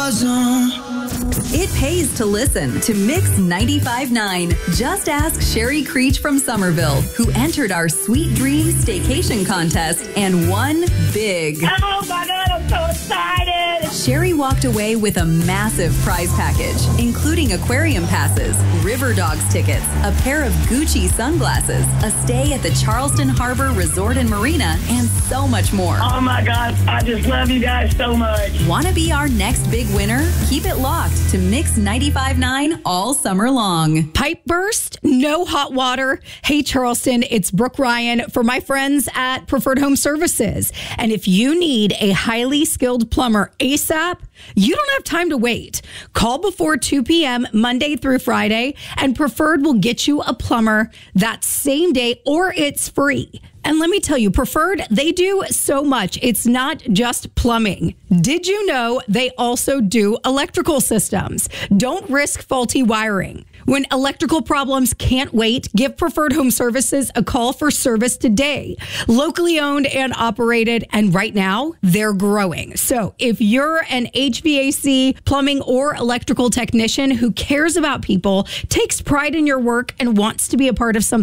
It pays to listen to Mix 95.9. Just ask Sherry Creech from Somerville, who entered our Sweet Dreams Staycation contest and won big. Oh my God, I'm so excited. Sherry walked away with a massive prize package, including aquarium passes, River Dogs tickets, a pair of Gucci sunglasses, a stay at the Charleston Harbor Resort and Marina, and so much more. Oh my God, I just love you guys so much. Want to be our next big winner? Keep it locked to Mix 95.9 all summer long. Pipe burst, no hot water. Hey, Charleston, it's Brooke Ryan for my friends at Preferred Home Services. And if you need a highly skilled plumber ASAP, you don't have time to wait. Call before 2 p.m. Monday through Friday, and Preferred will get you a plumber that same day, or it's free. And let me tell you, Preferred, they do so much. It's not just plumbing. Did you know they also do electrical systems? Don't risk faulty wiring. When electrical problems can't wait, give Preferred Home Services a call for service today. Locally owned and operated, and right now, they're growing. So if you're an HVAC, plumbing, or electrical technician who cares about people, takes pride in your work, and wants to be a part of something